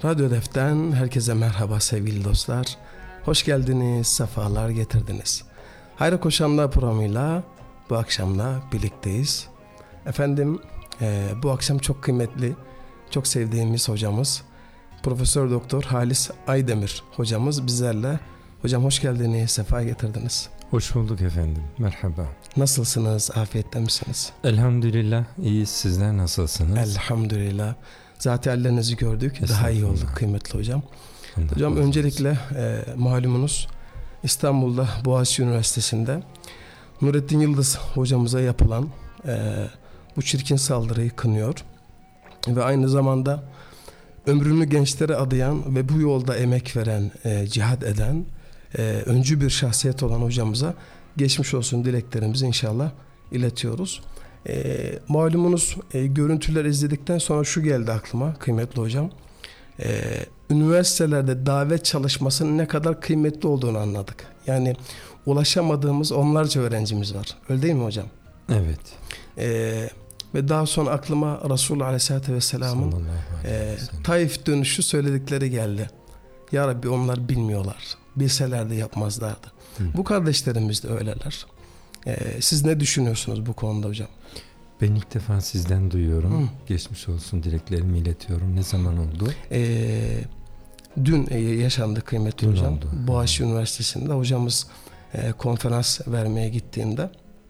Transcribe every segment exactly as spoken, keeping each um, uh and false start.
Radyo Hedef'ten herkese merhaba sevgili dostlar. Hoş geldiniz, sefalar getirdiniz. Hayra Koşanlar programıyla bu akşamda birlikteyiz. Efendim e, bu akşam çok kıymetli, çok sevdiğimiz hocamız Profesör Doktor Halis Aydemir hocamız bizlerle. Hocam hoş geldiniz, sefa getirdiniz. Hoş bulduk efendim, merhaba. Nasılsınız, afiyette misiniz? Elhamdülillah, iyiyiz. Sizler nasılsınız? Elhamdülillah. Zaten ellerinizi gördük, daha iyi olduk kıymetli hocam. Ondan Hocam olsun. öncelikle e, malumunuz İstanbul'da Boğaziçi Üniversitesi'nde Nurettin Yıldız hocamıza yapılan e, bu çirkin saldırıyı kınıyor. Ve aynı zamanda ömrünü gençlere adayan ve bu yolda emek veren, e, cihad eden, e, öncü bir şahsiyet olan hocamıza geçmiş olsun dileklerimizi inşallah iletiyoruz. E, malumunuz e, görüntüler izledikten sonra şu geldi aklıma kıymetli hocam. E, üniversitelerde davet çalışmasının ne kadar kıymetli olduğunu anladık. Yani ulaşamadığımız onlarca öğrencimiz var. Öyle değil mi hocam? Evet. E, ve daha sonra aklıma Resulullah Aleyhisselatü Vesselam'ın e, Taif dönüşü söyledikleri geldi. Ya Rabbi onlar bilmiyorlar. Bilselerdi yapmazlardı. Hı. Bu kardeşlerimiz de öyleler. E, siz ne düşünüyorsunuz bu konuda hocam? Ben ilk defa sizden duyuyorum. Hı. Geçmiş olsun dileklerimi iletiyorum. Ne zaman oldu? E, dün e, yaşandı kıymetli Dün hocam. oldu. Boğaziçi Üniversitesi'nde hocamız e, konferans vermeye gittiğinde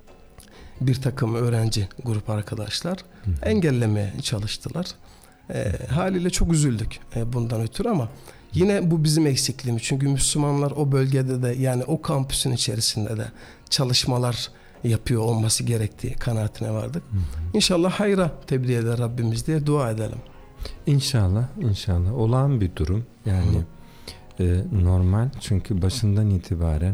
bir takım öğrenci grup arkadaşlar hı hı. engellemeye çalıştılar. E, haliyle çok üzüldük e, bundan ötürü ama yine bu bizim eksikliğimiz. Çünkü Müslümanlar o bölgede de yani o kampüsün içerisinde de çalışmalar yapıyor olması gerektiği kanaatine vardık. Hı hı. İnşallah hayra tebliğ eder Rabbimiz diye dua edelim. İnşallah, inşallah. Olağan bir durum. Yani e, normal çünkü başından itibaren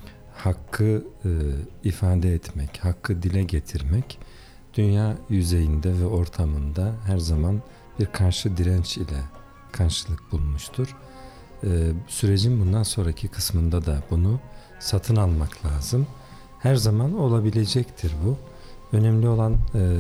hakkı e, ifade etmek, hakkı dile getirmek dünya yüzeyinde ve ortamında her zaman bir karşı direnç ile karşılık bulmuştur. E, sürecin bundan sonraki kısmında da bunu satın almak lazım. Her zaman olabilecektir bu. Önemli olan e, e,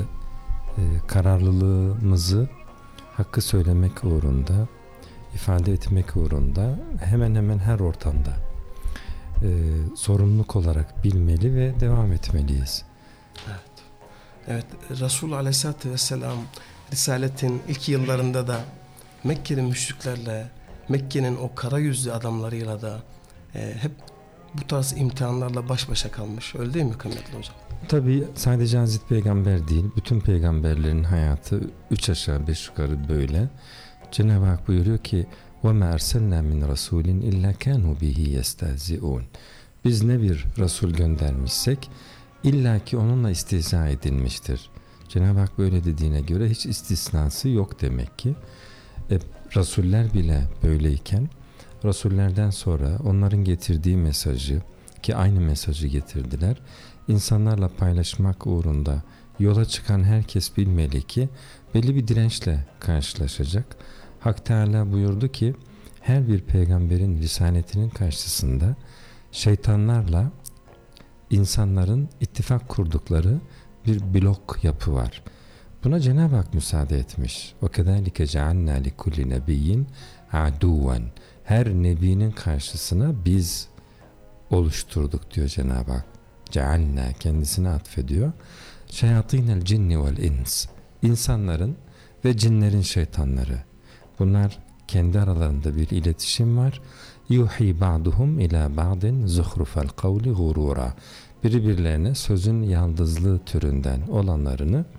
kararlılığımızı hakkı söylemek uğrunda, ifade etmek uğrunda hemen hemen her ortamda e, sorumluluk olarak bilmeli ve devam etmeliyiz. Evet. Evet, Resul Aleyhisselatü Vesselam Risaletin ilk yıllarında da Mekke'nin müşriklerle, Mekke'nin o kara yüzlü adamlarıyla da e, hep bu tarz imtihanlarla baş başa kalmış. Öyle değil mi kıymetli hocam? Tabii sadece Hazreti Peygamber değil, bütün peygamberlerin hayatı üç aşağı beş yukarı böyle. Cenab-ı Hak buyuruyor ki وَمَا أَرْسَلْنَا مِنْ رَسُولٍ إِلَّا كَانُوا بِهِ يَسْتَهْزِئُونَ. Biz ne bir Resul göndermişsek illaki onunla istihza edilmiştir. Cenab-ı Hak böyle dediğine göre hiç istisnası yok demek ki. E, Resuller bile böyleyken Resullerden sonra onların getirdiği mesajı ki aynı mesajı getirdiler, insanlarla paylaşmak uğrunda yola çıkan herkes bilmeli ki belli bir dirençle karşılaşacak. Hak Teala buyurdu ki her bir peygamberin risaletinin karşısında şeytanlarla insanların ittifak kurdukları bir blok yapı var. Buna Cenab-ı Hak müsaade etmiş. وَكَذَٰلِكَ جَعَلْنَا لِكُلِّ نَبِيٍّ عَدُوًا. Her nebinin karşısına biz oluşturduk diyor Cenab-ı Hak. Cealna kendisine atfediyor. Şeyatinel cinni vel ins. İnsanların ve cinlerin şeytanları. Bunlar kendi aralarında bir iletişim var. Yuhi ba'duhum ila ba'din zuhrufel kavli gurura. Birbirlerine sözün yaldızlığı türünden olanlarını